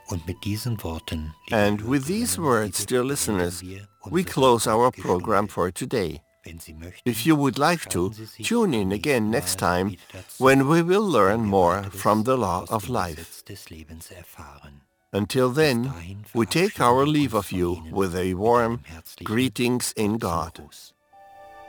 And with these words, dear listeners, we close our program for today. If you would like to, tune in again next time when we will learn more from the law of life. Until then, we take our leave of you with a warm greetings in God.